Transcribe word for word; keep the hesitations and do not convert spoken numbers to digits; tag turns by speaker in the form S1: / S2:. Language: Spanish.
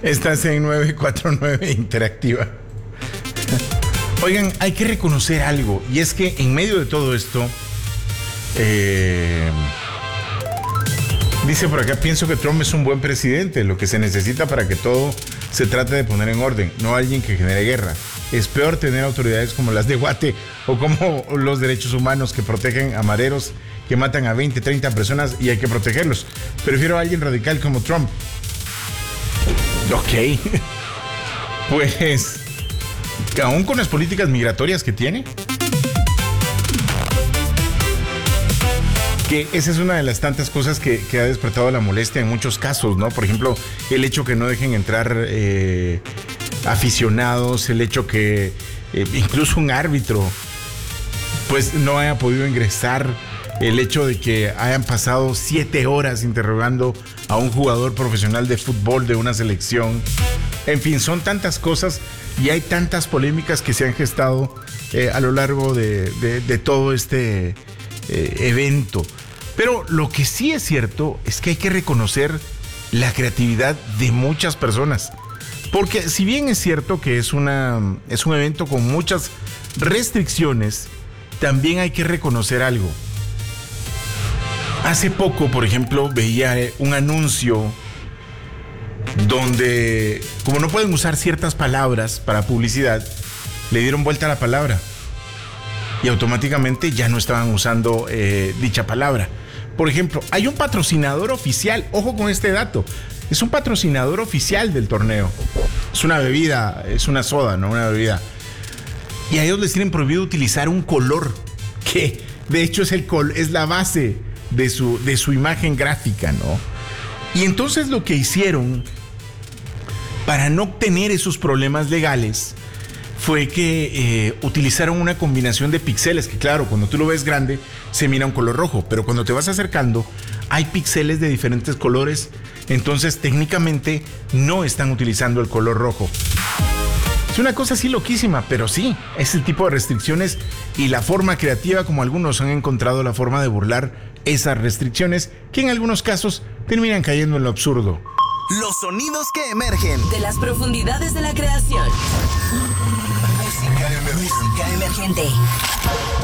S1: Estás en nueve cuatro nueve Interactiva. Oigan, hay que reconocer algo, y es que en medio de todo esto, eh, dice por acá, pienso que Trump es un buen presidente, lo que se necesita para que todo se trate de poner en orden, no alguien que genere guerra. Es peor tener autoridades como las de Guate o como los derechos humanos que protegen a mareros que matan a veinte, treinta personas y hay que protegerlos. Prefiero a alguien radical como Trump. Ok. Pues, aún con las políticas migratorias que tiene, que esa es una de las tantas cosas que, que ha despertado la molestia en muchos casos, ¿no? Por ejemplo, el hecho que no dejen entrar eh, aficionados, el hecho que eh, incluso un árbitro pues no haya podido ingresar, el hecho de que hayan pasado siete horas interrogando a un jugador profesional de fútbol de una selección. En fin, son tantas cosas y hay tantas polémicas que se han gestado eh, a lo largo de, de, de todo este eh, evento. Pero lo que sí es cierto es que hay que reconocer la creatividad de muchas personas. Porque si bien es cierto que es, una, es un evento con muchas restricciones, también hay que reconocer algo. Hace poco, por ejemplo, veía un anuncio donde, como no pueden usar ciertas palabras para publicidad, le dieron vuelta a la palabra y automáticamente ya no estaban usando eh, dicha palabra. Por ejemplo, hay un patrocinador oficial, ojo con este dato, es un patrocinador oficial del torneo. Es una bebida, es una soda, no una bebida. Y a ellos les tienen prohibido utilizar un color que, de hecho, es, el col- es la base de su, de su imagen gráfica, ¿no? Y entonces lo que hicieron para no tener esos problemas legales fue que eh, utilizaron una combinación de píxeles, que claro, cuando tú lo ves grande se mira un color rojo, pero cuando te vas acercando hay píxeles de diferentes colores, entonces técnicamente no están utilizando el color rojo. Es una cosa así loquísima, pero sí, es el tipo de restricciones y la forma creativa como algunos han encontrado la forma de burlar esas restricciones que en algunos casos terminan cayendo en lo absurdo.
S2: Los sonidos que emergen
S3: de las profundidades de la creación.
S2: Música emergente.
S3: Música emergente.